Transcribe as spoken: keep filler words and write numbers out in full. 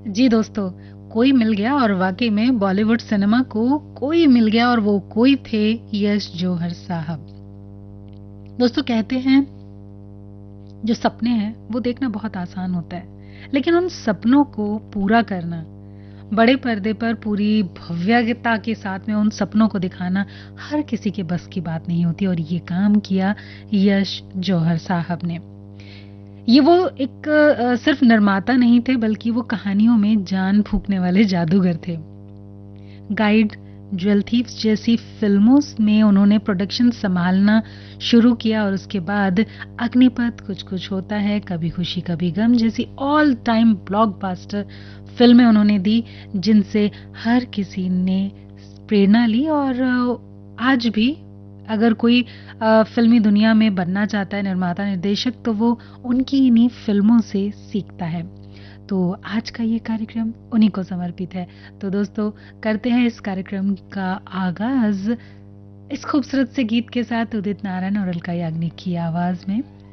जी दोस्तों, कोई मिल गया और वाकई में बॉलीवुड सिनेमा को कोई मिल गया और वो कोई थे यश जौहर साहब। दोस्तों कहते हैं जो सपने हैं वो देखना बहुत आसान होता है, लेकिन उन सपनों को पूरा करना, बड़े पर्दे पर पूरी भव्यता के साथ में उन सपनों को दिखाना हर किसी के बस की बात नहीं होती और ये काम किया यश जौहर साहब ने। ये वो एक अ, सिर्फ निर्माता नहीं थे बल्कि वो कहानियों में जान फूंकने वाले जादूगर थे। गाइड, ज्वेल थीव्स जैसी फिल्मों में उन्होंने प्रोडक्शन संभालना शुरू किया और उसके बाद अग्निपथ, कुछ कुछ होता है, कभी खुशी कभी गम जैसी ऑल टाइम ब्लॉकबस्टर फिल्में उन्होंने दी, जिनसे हर किसी ने प्रेरणा ली और अ, आज भी अगर कोई अ, फिल्मी दुनिया में बनना चाहता है निर्माता निर्देशक तो वो उनकी इन्हीं फिल्मों से सीखता है। तो आज का ये कार्यक्रम उन्हीं को समर्पित है। तो दोस्तों करते हैं इस कार्यक्रम का आगाज इस खूबसूरत से गीत के साथ, उदित नारायण और अलका याग्निक की आवाज में।